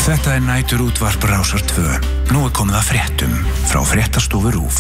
Þetta næturútvarp Rásar 2. Nú komið að fréttum frá Fréttastofu RÚV.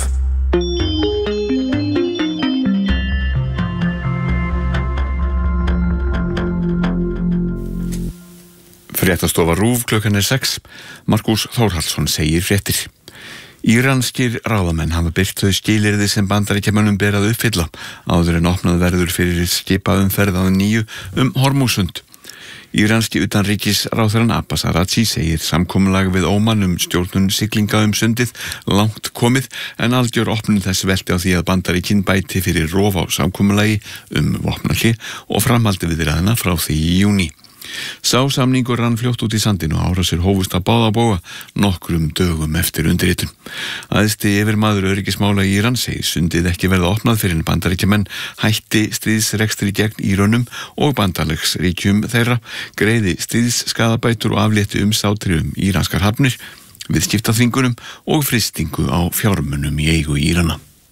Fréttastofa RÚV klukkan 6. Markús Þórhallsson segir fréttir. Íranskir ráðamenn hafa birt þau skilyrði sem Bandaríkjamönnum ber að uppfylla áður en opnað verður fyrir skipaumferð að nýju Hormúzsund. Íranski utanríkisráðherrann Abbas Araghchi segir samkomulag við Óman stjórnun siglinga sundið langt komið en algjör opnun þess velti á því að Bandaríkin bæti fyrir rof á samkomulagi vopnahlé og framhaldi viðræðna frá því í júní. Sá samningur rann fljótt út í sandinn og árásir hófust að báða bóga nokkrum dögum eftir undirritun. Æðsti yfirmaður öryggismála í Íran segir sundið ekki verða opnað fyrir en Bandaríkjamenn hætti stríðsrekstri gegn Írönum og bandalagsríkjum þeirra, greiði stríðsskaðabætur og aflétti sátri íranskar hafnir, viðskiptaþvingunum og frystingu á fjármunum í eigu Írana.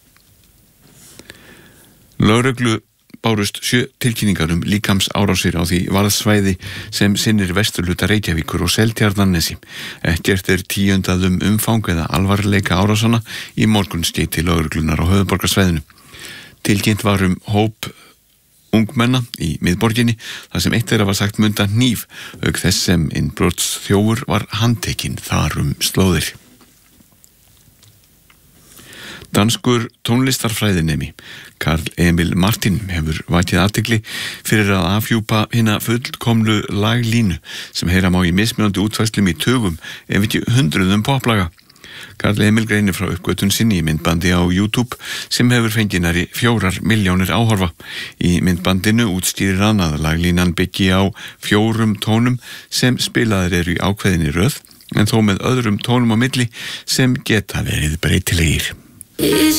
Lögreglu bárust 7 tilkynningar líkamsárásir á því varðsvæði sem sinnir vesturhluta Reykjavíkur og Seltjarnarnesi. Ekkert tíundað umfang eða alvarleika árásana í morgunskeyti lögreglunar á höfuðborgarsvæðinu. Tilkynnt var hóp ungmenna í miðborginni, þar sem eitt þeirra var sagt munda hníf, auk þess sem innbrotsþjófur var handtekinn þar slóðir. Danskur tónlistarfræðinemi Karl Emil Martin hefur vakið athygli fyrir að afhjúpa hina fullkomlu laglínu sem heyra má í mismunandi útfærslum í tugum ef ekki hundruðum poplaga. Karl Emil greinir frá uppgötvun sinni í myndbandi á YouTube sem hefur fengið nærri 4 milljónir áhorfa. Í myndbandinu útskýrir hann að laglínan byggi á 4 tónum sem spilaðir eru í ákveðinni röð en þó með öðrum tónum á milli sem geta verið breytilegir.